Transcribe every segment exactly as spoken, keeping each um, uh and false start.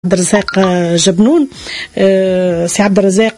عبد الرزاق جبنون. سي عبد الرزاق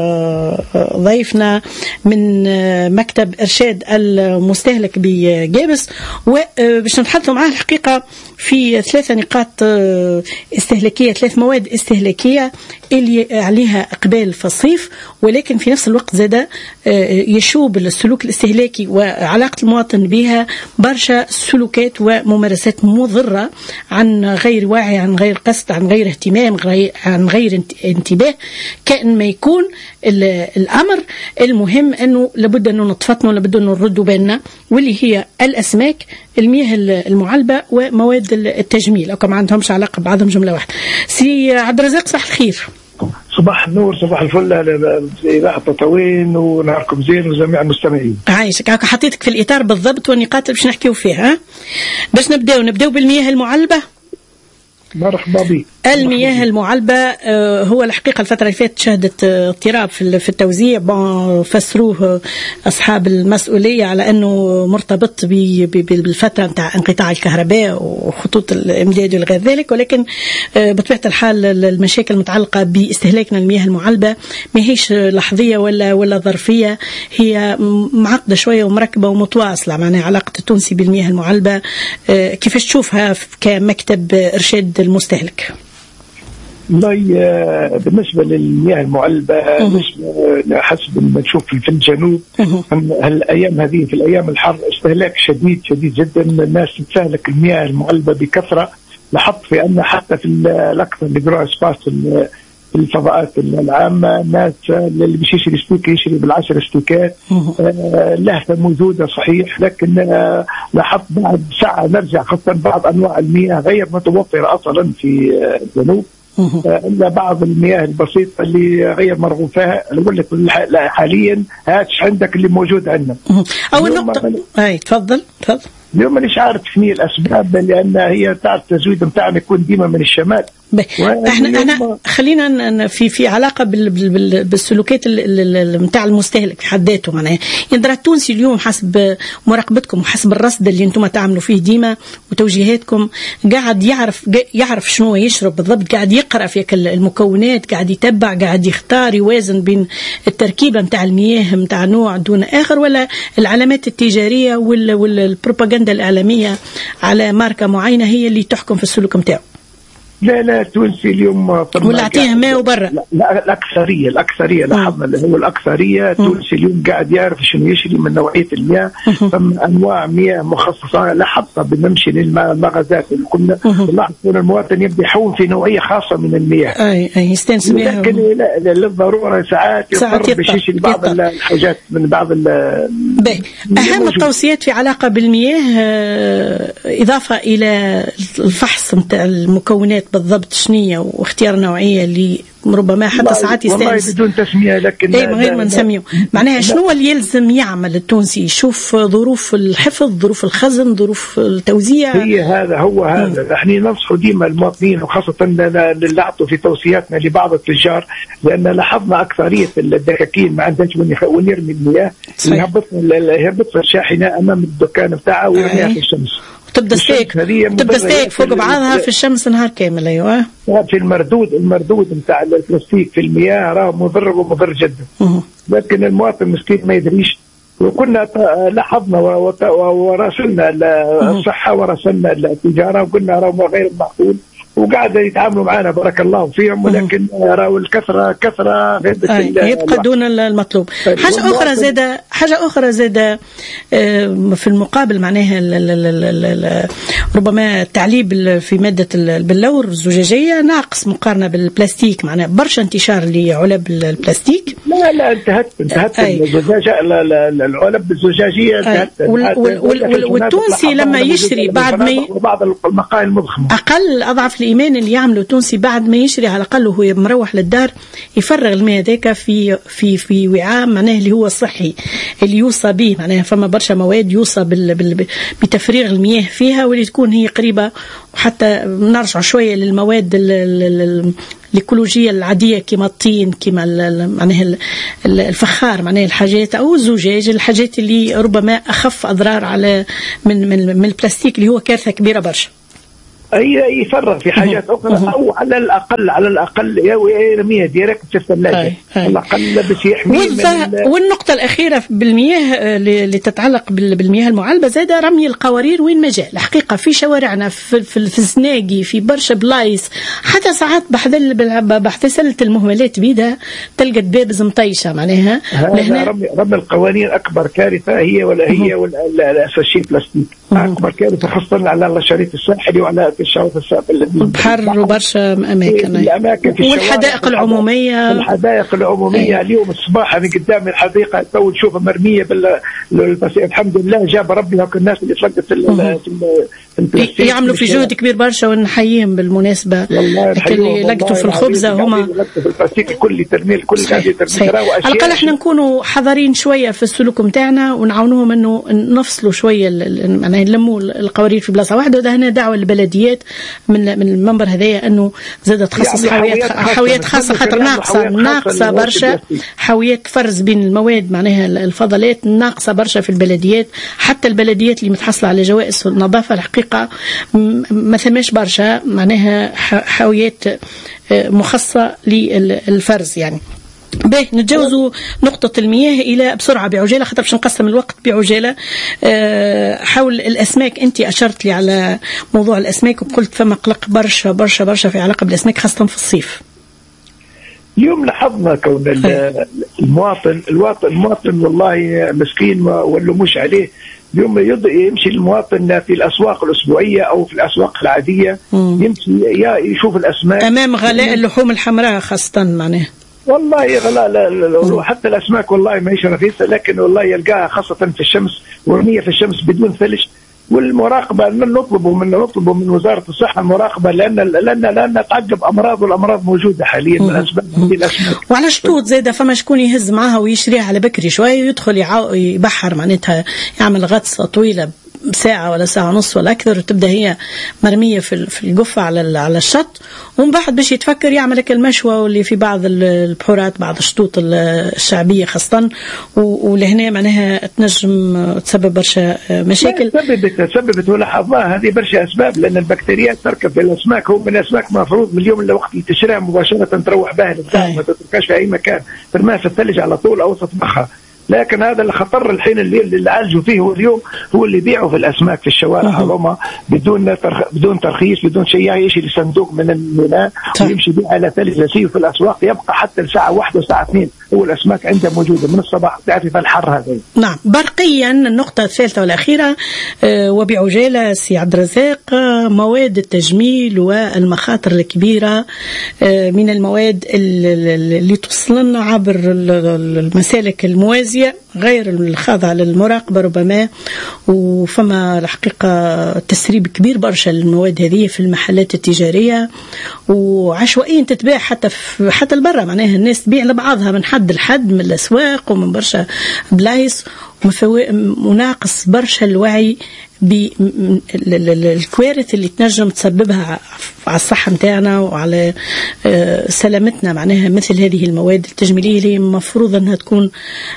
ضيفنا من مكتب إرشاد المستهلك بجابس، وباش نتحدثوا معاه الحقيقة في ثلاثة نقاط استهلاكية، ثلاث مواد استهلاكية اللي عليها إقبال في الصيف، ولكن في نفس الوقت زاد يشوب السلوك الاستهلاكي وعلاقة المواطن بها برشا سلوكات وممارسات مضرة عن غير وعي، عن غير قصد، عن غير اهتمام، عن غير انتباه. كأن ما يكون الأمر المهم أنه لابد أنه نطفتنا، لابد أنه نردوا بالنا، واللي هي الأسماك، المياه المعلبة، ومواد التجميل، أو كما عندهمش علاقة ببعضهم جملة واحدة. سي عبد الرزاق صباح الخير. صباح النور، صباح الفل على إذاعة تطاوين ونهاركم زين وجميع المستمعين. عايشك، هاك حطيتك في الإطار بالضبط والنقاط اللي باش نحكيو فيها. باش نبداو نبداو بالمياه المعلبة. مرحبا بك. المياه المعلبة هو الحقيقة الفترة اللي فاتت شهدت اضطراب في التوزيع، فسروه أصحاب المسؤولية على أنه مرتبط بالفترة متاع انقطاع الكهرباء وخطوط الإمداد وغير ذلك، ولكن بطبيعة الحال المشاكل المتعلقة باستهلاكنا المياه المعلبة ما هيش لحظية ولا ولا ظرفية، هي معقدة شوية ومركبة ومتواصلة. معناها علاقة التونسي بالمياه المعلبة كيفاش تشوفها كمكتب إرشاد المستهلك؟ والله بالنسبة للمياه المعلبة حسب ما نشوف في الجنوب الأيام هذه، في الأيام الحر استهلاك شديد شديد جدا. الناس تستهلك المياه المعلبة بكثرة، لاحظت في أن حتى في الأكثر لجرو اسباس في الفضاءات العامة الناس اللي بيش يشري ستيك يشري بالعشر ستيكات. لهفة موجودة صحيح، لكن لاحظت بعد ساعة نرجع، خاصة بعض أنواع المياه غير متوفرة أصلا في الجنوب، إلا بعض المياه البسيطة اللي غير مرغوب فيها. أقول لك حاليا هاتش عندك اللي موجود عندنا. أول نقطة أي تفضل تفضل. اليوم مانيش عارف شنو الأسباب، لأن هي تعرف التزويد متاعنا يكون ديما من الشمال. احنا احنا خلينا في في علاقه بالسلوكات نتاع المستهلك في حد ذاته. معناها يندرى التونسي اليوم حسب مراقبتكم وحسب الرصد اللي انتم تعملوا فيه ديما وتوجيهاتكم، قاعد يعرف يعرف شنو يشرب بالضبط، قاعد يقرا في المكونات، قاعد يتبع، قاعد يختار، يوازن بين التركيبه نتاع المياه نتاع نوع دون اخر، ولا العلامات التجاريه والبروباغندا الاعلاميه على ماركه معينه هي اللي تحكم في السلوك نتاعو؟ لا لا التونسي اليوم ولا اعطيها ماء وبرا. لا, لا الأكثرية الأكثرية لاحظنا اللي هو الأكثرية التونسي اليوم قاعد يعرف شنو يشري من نوعية المياه. ثم أنواع مياه مخصصة لاحظنا بنمشي للمغازات اللي كنا نلاحظ أن المواطن يبدأ يحول في نوعية خاصة من المياه. أي أي يستانس بها. لكن لا للضرورة ساعات يضطر باش يشري بعض الحاجات من بعض ال. أهم التوصيات في علاقة بالمياه إضافة إلى الفحص نتاع المكونات بالضبط شنية واختيار نوعية اللي ربما حتى ساعات يستانس بدون تسمية، لكن اي من غير ما نسميه. معناها شنو اللي يلزم يعمل التونسي؟ يشوف ظروف الحفظ، ظروف الخزن، ظروف التوزيع. هي هذا هو هذا احنا ننصح ديما المواطنين، وخاصة اللي نعطوا في توصياتنا لبعض التجار، لأن لاحظنا أكثرية الدكاكين ما عندهاش وين يرمي المياه، يهبط يهبط الشاحنة أمام الدكان بتاعه ويرميها في الشمس. تبدا ستيك تبدا ستيك فوق بعضها في الشمس نهار كامل. ايوه في المردود المردود نتاع البلاستيك في المياه راه مضر ومضر جدا. لكن المواطن مسكين ما يدريش. وكنا لاحظنا وراسلنا الصحه وراسلنا التجاره وقلنا راه غير معقول، وقاعد يتعاملوا معنا بارك الله فيهم، ولكن راهو الكثره كثره يبقى دون المطلوب. حاجه اخرى زاده حاجه اخرى زاده في المقابل، معناها ربما التعليب في ماده البلور الزجاجيه ناقص مقارنه بالبلاستيك، معناها برشا انتشار لعلب البلاستيك. لا لا انتهت انتهت الزجاجه العلب الزجاجيه انتهت. والتونسي لما يشري بعد ما بعض المقاهي المضخمه اقل اضعف الإيمان اللي يعمله التونسي بعد ما يشري على الأقل وهو مروح للدار يفرغ الماء ذاك في في في وعاء معناه اللي هو صحي اللي يوصى به. معناها فما برشا مواد يوصى بتفريغ المياه فيها، واللي تكون هي قريبة. وحتى نرجع شوية للمواد الإيكولوجية العادية كما الطين، كما معناها الفخار، معناها الحاجات أو الزجاج، الحاجات اللي ربما أخف أضرار على من من من البلاستيك اللي هو كارثة كبيرة برشا. اي يفرغ في حاجات اخرى، او على الاقل على الاقل يرميها ديريكت في الثلاجه على الاقل باش يحمي. والنقطه الاخيره بالمياه اللي تتعلق بالمياه المعالبه زاد رمي القوارير وين ما جاء. الحقيقه في شوارعنا في, في, في الزناقي في برشا بلايص، حتى ساعات بحث بحث سله المهملات بيدها تلقى دبابز مطيشه معناها. هذا رمي, رمي القوانين اكبر كارثه هي ولا هي ولا الشيء بلاستيك اكبر كارثه، خاصه على الشريط الساحلي وعلى الشواطئ البحر وبرشا اماكن الاماكن في والحدائق العموميه. الحدائق العموميه أي. اليوم الصباح من قدام الحديقه تو تشوفها مرميه بال الحمد لله جاب ربي هاك الناس اللي تلقت في يعملوا في جهد كبير برشا ونحييهم بالمناسبه اللي لقطوا في الخبزه هما في البلاستيك الكل ترمي الكل قاعد يرمي. على الاقل احنا نكونوا حذرين شويه في السلوك نتاعنا ونعاونوهم انه نفصلوا شويه معناها نلموا القوارير في بلاصه واحده. وده هنا دعوه للبلديات من من المنبر هذايا انه زاد تخصص حاويات حاويات خاصه خاطر ناقصه ناقصه برشا حاويات فرز بين المواد معناها الفضلات ناقصه برشا في البلديات. حتى البلديات اللي متحصله على جوائز النظافه الحقيقه ما ثماش برشا معناها حاويات مخصصه للفرز يعني. باهي نتجاوزوا نقطة المياه إلى بسرعة بعجالة خاطر باش نقسم الوقت بعجالة. أه حول الأسماك، أنت أشرت لي على موضوع الأسماك وقلت فما قلق برشا برشا برشا في علاقة بالأسماك خاصة في الصيف. اليوم لاحظنا كون المواطن الواطن المواطن والله مسكين ولا مش عليه. اليوم يمشي المواطن في الأسواق الأسبوعية أو في الأسواق العادية م. يمشي يشوف الأسماك أمام غلاء اللحوم الحمراء خاصة معناه والله غلاء لا لا حتى الأسماك والله ما هيش رخيصة، لكن والله يلقاها خاصة في الشمس ورمية في الشمس بدون ثلج. والمراقبة نطلبوا من نطلبوا من وزارة الصحة المراقبة لأن لأن لأن تعقب أمراض والأمراض موجودة حاليا من أسباب هذه الأسماك. وعلى شطوط زيادة فما شكون يهز معها ويشريها على بكري شوية ويدخل يبحر معناتها يعمل غطسة طويلة ساعة ولا ساعة ونص ولا أكثر وتبدأ هي مرمية في في القفة على على الشط، ومن بعد باش يتفكر يعمل المشوى واللي في بعض البحورات بعض الشطوط الشعبية خاصة، ولهنا معناها تنجم تسبب برشا مشاكل. سببت سببت ولاحظناها هذه برشا أسباب، لأن البكتيريات تركب في الأسماك. هو من الأسماك مفروض من اليوم لوقت اللي تشريها مباشرة تروح بها للدار ما تتركهاش في أي مكان، ترميها في الثلج على طول أو تطبخها. لكن هذا الخطر الحين اللي اللي عالجوا فيه هو اليوم هو اللي بيعوا في الأسماك في الشوارع هذوما بدون بدون ترخيص بدون شيء، يشيل صندوق من الميناء ويمشي بيه على ثلج لسيه في الأسواق يبقى حتى الساعة واحدة وساعة اثنين هو الأسماك عندها موجودة من الصباح تعرف الحر هذا. نعم. برقيا النقطة الثالثة والأخيرة أه وبعجالة سي عبد الرزاق، مواد التجميل والمخاطر الكبيرة أه من المواد اللي توصلنا عبر المسالك الموازية غير الخاضعة للمراقبة ربما، وفما الحقيقة تسريب كبير برشا للمواد هذه في المحلات التجارية وعشوائيا تتباع حتى في حتى البرة معناها الناس تبيع لبعضها من حد لحد من الأسواق ومن برشا بلايص، وناقص برشا الوعي بالكوارث اللي تنجم تسببها على الصحة متاعنا وعلى سلامتنا. معناها مثل هذه المواد التجميلية اللي مفروض أنها تكون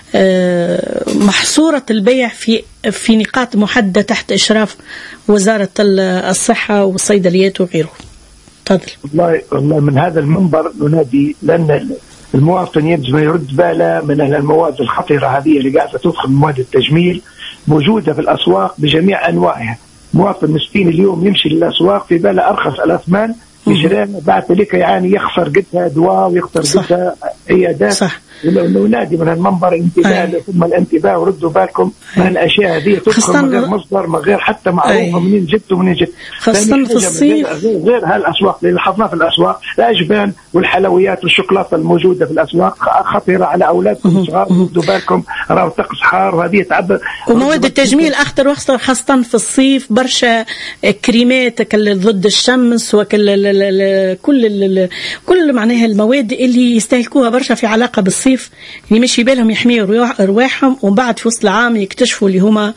محصورة البيع في في نقاط محددة تحت إشراف وزارة الصحة والصيدليات وغيره. تفضل. والله والله من هذا المنبر ننادي لأن المواطن يجب أن يرد باله من المواد الخطيرة هذه اللي قاعدة تدخل مواد التجميل موجودة في الأسواق بجميع أنواعها. مواطن مسكين اليوم يمشي للأسواق في باله أرخص الأثمان يشريها بعد ذلك يعني يخسر قدها دواء ويخسر قدها عيادات. ونادي من المنبر انتباه ثم الانتباه وردوا بالكم من الاشياء هذه تدخل من غير مصدر من غير حتى معروفه منين جبت ومنين جبت. خاصة في الصيف غير, غير هالاسواق اللي لاحظناها في الاسواق الاجبان والحلويات والشوكولاته الموجوده في الاسواق خطيره على اولادكم الصغار. ردوا بالكم راهو الطقس حار وهذه تعب. ومواد التجميل اخطر واخطر خاصة في الصيف برشا كريمات ضد الشمس وكل كل كل معناها المواد اللي يستهلكوها برشا في علاقه بالصيف اللي ماشي بالهم يحميوا رواحهم ومن بعد في وسط العام يكتشفوا اللي هما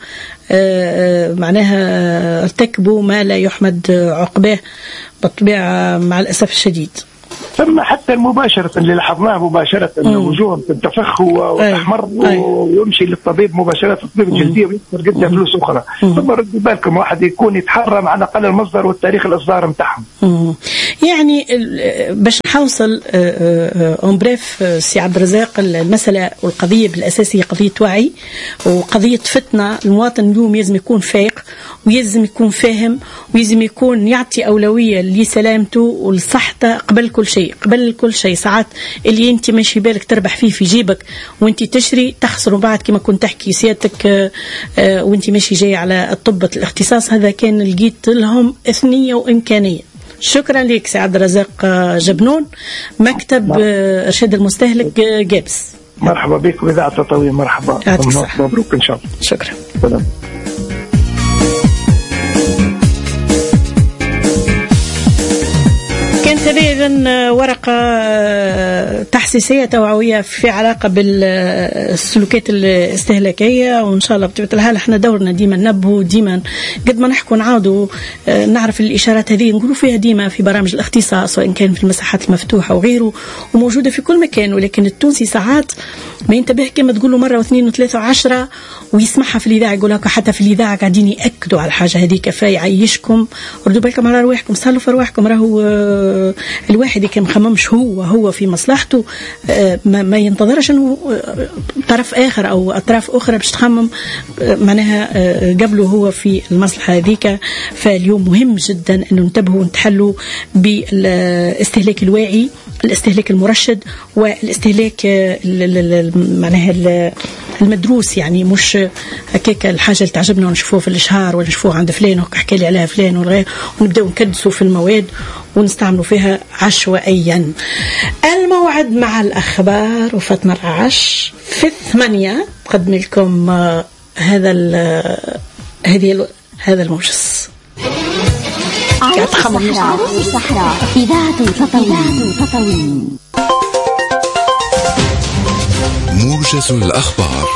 معناها ارتكبوا ما لا يحمد عقباه بالطبيعة مع الأسف الشديد. ثم حتى مباشرة اللي لاحظناه مباشرة وجوههم تنتفخ وتحمر ويمشي للطبيب مباشرة، الطبيب الجلدية ويكثر قدها فلوس أخرى. ثم ردوا بالكم واحد يكون يتحرم على الأقل المصدر والتاريخ الإصدار متاعهم. يعني باش نحوصل اون بريف سي عبد الرزاق، المسألة والقضية بالأساس هي قضية وعي وقضية فتنة. المواطن اليوم يلزم يكون فايق ويلزم يكون فاهم ويلزم يكون يعطي أولوية لسلامته ولصحته قبل كل شيء، قبل كل شيء. ساعات اللي انت ماشي بالك تربح فيه في جيبك وانت تشري تخسر، وبعد كما كنت تحكي سيادتك وانت ماشي جاي على الطب الاختصاص، هذا كان لقيت لهم إثنية وإمكانية. شكرا لك سي عبد الرزاق جبنون، مكتب إرشاد المستهلك جابس. مرحبا بك وإذاعة تطوير. مرحبا، مبروك إن شاء الله. شكرا. سلام. كانت هذه إذن ورقة تحسيسية توعوية في علاقة بالسلوكات الاستهلاكية، وإن شاء الله بطبيعة الحال احنا دورنا ديما ننبهوا، ديما قد ما نحكوا نعاودوا نعرف الإشارات هذه نقولوا فيها ديما في برامج الاختصاص، سواء كان في المساحات المفتوحة وغيره، وموجودة في كل مكان. ولكن التونسي ساعات ما ينتبه كما تقولوا مرة واثنين وثلاثة وعشرة ويسمعها في الإذاعة، يقول لك حتى في الإذاعة قاعدين يأكدوا على الحاجة هذيك. فيعيشكم ردوا بالكم على رواحكم، صلوا في رواحكم. راهو الواحد كان مخممش هو هو في مصلحته، ما ينتظرش انه طرف اخر او اطراف اخرى باش تخمم معناها قبله هو في المصلحه هذيك. فاليوم مهم جدا انه ننتبهوا ونتحلوا بالاستهلاك الواعي، الاستهلاك المرشد، والاستهلاك معناها المدروس. يعني مش هكاك الحاجه اللي تعجبنا ونشوفوها في الاشهار ولا نشوفوها عند فلان وحكى لي عليها فلان ولا غير، ونبداو نكدسوا في المواد ونستعملوا فيها عشوائيا. الموعد مع الأخبار وفاطمة الرعاش في الثمانية تقدم لكم هذا هذه هذا الموجز. عروس الصحراء إذاعة تطوين. موجز الأخبار.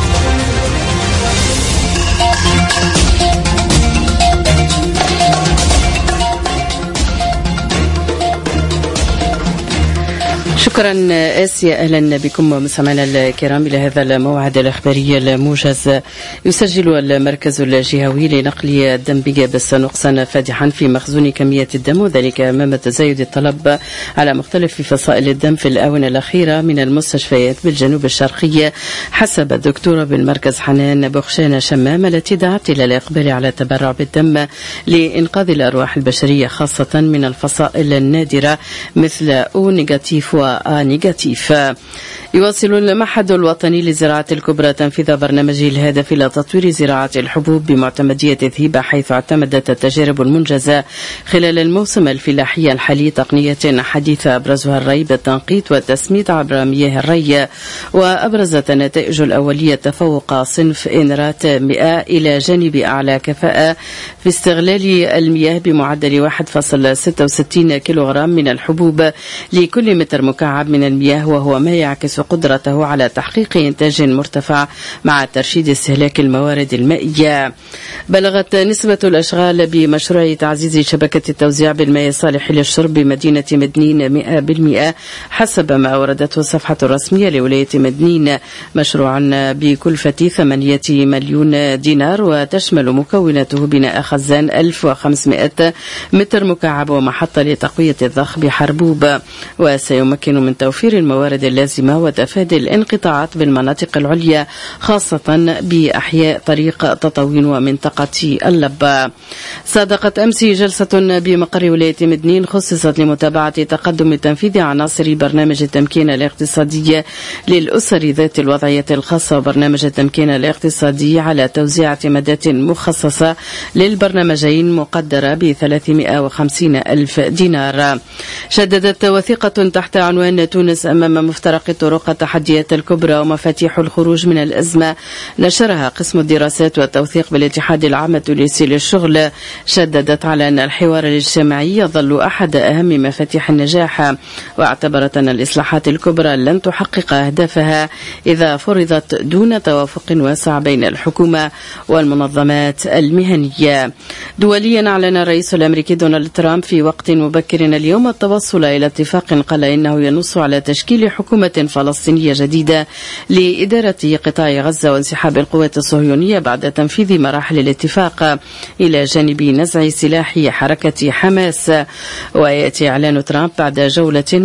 شكرا آسيا، أهلا بكم مستمعينا الكرام إلى هذا الموعد الإخباري الموجز. يسجل المركز الجهوي لنقل الدم بجابس نقصا فادحا في مخزون كمية الدم، وذلك أمام تزايد الطلب على مختلف فصائل الدم في الآونة الأخيرة من المستشفيات بالجنوب الشرقي، حسب الدكتورة بالمركز حنان بوخشانة شمام، التي دعت إلى الإقبال على التبرع بالدم لإنقاذ الأرواح البشرية، خاصة من الفصائل النادرة مثل أو نيجاتيف و نيجاتيف. يواصل المعهد الوطني لزراعة الكبرى تنفيذ برنامجه الهادف إلى تطوير زراعة الحبوب بمعتمدية ذهيبة، حيث اعتمدت التجارب المنجزة خلال الموسم الفلاحي الحالي تقنية حديثة أبرزها الري بالتنقيط والتسميد عبر مياه الري. وأبرزت النتائج الأولية تفوق صنف إنرات مئة إلى جانب أعلى كفاءة في استغلال المياه بمعدل واحد فاصلة ستة وستين كيلوغرام من الحبوب لكل متر مكعب من المياه، وهو ما يعكس قدرته على تحقيق إنتاج مرتفع مع ترشيد استهلاك الموارد المائية. بلغت نسبة الأشغال بمشروع تعزيز شبكة التوزيع بالماء الصالح للشرب بمدينة مدنين مئة بالمئة حسب ما أوردته الصفحة الرسمية لولاية مدنين، مشروعا بكلفة ثمانية مليون دينار، وتشمل مكوناته بناء خزان ألف وخمسمائة متر مكعب ومحطة لتقوية الضخ بحربوب، وسيمكن من توفير الموارد اللازمة وتفادي الانقطاعات بالمناطق العليا، خاصة بأحياء طريق تطوين ومنطقة اللبة. صادقت أمس جلسة بمقر ولاية مدنين خصصت لمتابعة تقدم تنفيذ عناصر برنامج التمكين الاقتصادي للأسر ذات الوضعية الخاصة وبرنامج التمكين الاقتصادي على توزيع اعتمادات مخصصة للبرنامجين مقدرة ب ثلاثمائة وخمسين ألف دينار. شددت وثيقة تحت عنوان تونس أمام مفترق الطرق فوق التحديات الكبرى ومفاتيح الخروج من الأزمة نشرها قسم الدراسات والتوثيق بالاتحاد العام التونسي للشغل شددت على أن الحوار الاجتماعي يظل أحد أهم مفاتيح النجاح، واعتبرت أن الإصلاحات الكبرى لن تحقق أهدافها إذا فرضت دون توافق واسع بين الحكومة والمنظمات المهنية. دوليا أعلن الرئيس الأمريكي دونالد ترامب في وقت مبكر اليوم التوصل إلى اتفاق قال إنه ينص على تشكيل حكومة فلسطينية جديدة لإدارة قطاع غزة وانسحاب القوات الصهيونية بعد تنفيذ مراحل الاتفاق إلى جانب نزع سلاح حركة حماس. ويأتي إعلان ترامب بعد جولة